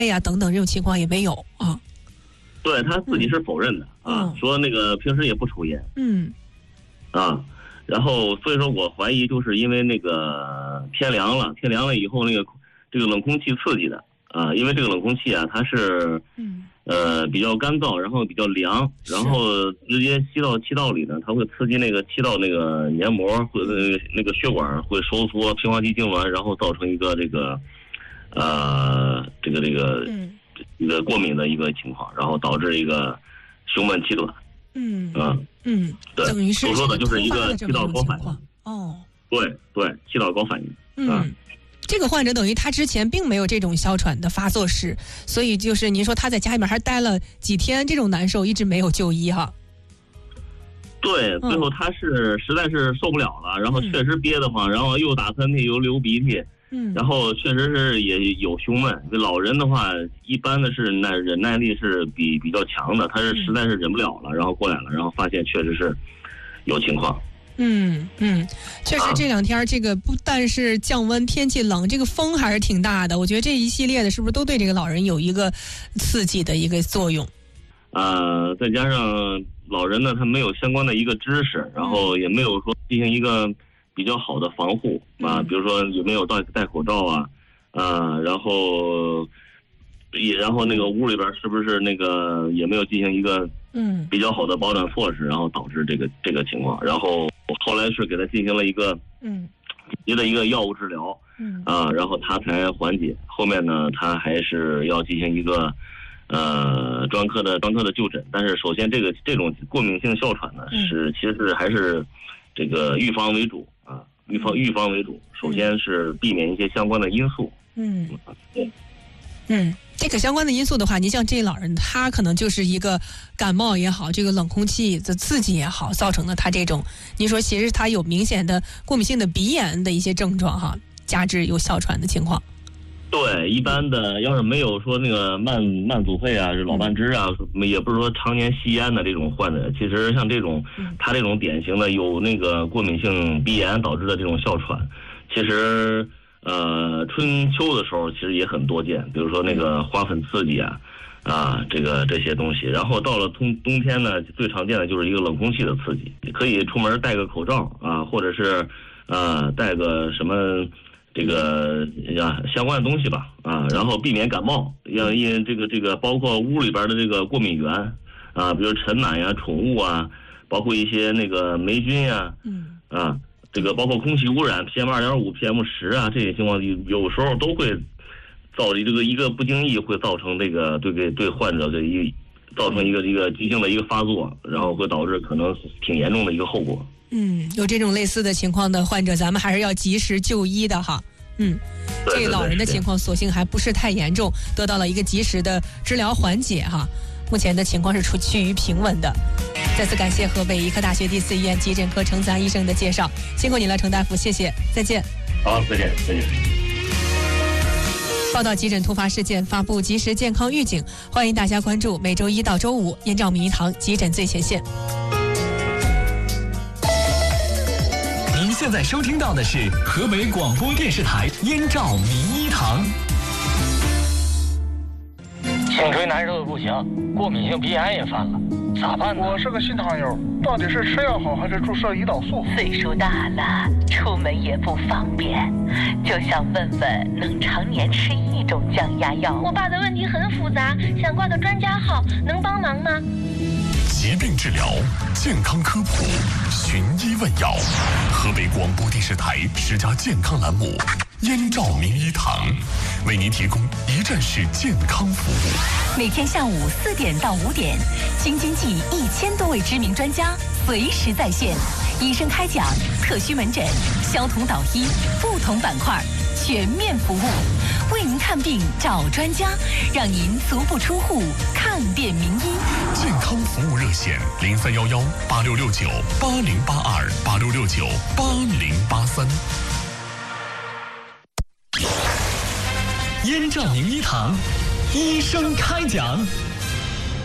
呀等等这种情况也没有啊。 对，他自己是否认的啊，说那个平时也不抽烟。啊，然后所以说我怀疑就是因为那个天凉了以后这个冷空气刺激的啊，因为这个冷空气啊它是比较干燥，然后比较凉，然后直接吸到气道里呢，它会刺激那个气道那个黏膜会那个血管会收缩，平滑肌痉挛，然后造成一个这个一个过敏的一个情况，然后导致一个胸闷气短。对， 等于是所说的就是一个气道高反应。对，气道高反应。 这个患者等于他之前并没有这种哮喘的发作史，所以就是您说他在家里面还待了几天，这种难受一直没有就医哈。 对，最后他是实在是受不了了，然后确实憋得慌，然后又打喷嚏又流鼻涕。然后确实是也有胸闷。老人的话，一般的是忍耐力是比较强的，他是实在是忍不了了，然后过来了，然后发现确实是有情况。 确实这两天这个不但是降温，天气冷，这个风还是挺大的。我觉得这一系列的是不是都对这个老人有一个刺激的一个作用？ 再加上老人呢，他没有相关的一个知识，然后也没有说进行一个比较好的防护啊，比如说有没有戴口罩啊，然后那个屋里边是不是那个也没有进行一个比较好的保暖措施，然后导致这个情况，然后后来是给他进行了一个紧急的一个药物治疗，然后他才缓解。后面呢，他还是要进行一个专科的就诊。但是首先这种过敏性哮喘呢，其实还是这个预防为主啊，预防为主。首先是避免一些相关的因素。 这个相关的因素的话，你像这老人，他可能就是一个感冒也好，这个冷空气的刺激也好，造成的他这种，你说其实他有明显的过敏性的鼻炎的一些症状哈，加之有哮喘的情况。 对，一般的要是没有说那个慢阻肺啊、老慢支啊，也不是说常年吸烟的这种患者，其实像这种他这种典型的有那个过敏性鼻炎导致的这种哮喘，其实春秋的时候其实也很多见，比如说那个花粉刺激这些东西。然后到了冬天呢，最常见的就是一个冷空气的刺激，可以出门戴个口罩啊，或者是戴个什么这个相关的东西吧啊，然后避免感冒。因为这个包括屋里边的这个过敏源啊，比如尘螨呀、宠物啊，包括一些那个霉菌呀，这个包括空气污染 PM2.5、PM10啊，这些情况有时候都会造成这个一个不经意会造成这个对患者造成一个急性的一个发作，然后会导致可能挺严重的一个后果。 有这种类似的情况的患者，咱们还是要及时就医的哈。这个老人的情况所幸还不是太严重，得到了一个及时的治疗缓解哈。目前的情况是趋于平稳的。再次感谢河北医科大学第4医院急诊科程子安医生的介绍，辛苦你了，程大夫，谢谢，再见。 好，再见。 报道急诊突发事件，发布及时健康预警，欢迎大家关注每周1到周5燕赵名医堂急诊最前线。 您现在收听到的是河北广播电视台燕赵名医堂。 颈椎难受的不行，过敏性鼻炎也犯了，咋办呢？ 我是个新糖友，到底是吃药好还是注射胰岛素？ 岁数大了，出门也不方便，就想问问能常年吃一种降压药。 我爸的问题很复杂，想挂个专家号，能帮忙吗？ 疾病治疗，健康科普，寻医问药。河北广播电视台10家健康栏目燕赵名医堂为您提供一站式健康服务。 每天下午4点到5点，京津冀1000多位知名专家随时在线，医生开讲，特需门诊，相同导医，不同板块，全面服务，为您看病找专家，让您足不出户看遍名医。 健康服务热线03118669806286698083。 燕赵名医堂，医生开讲。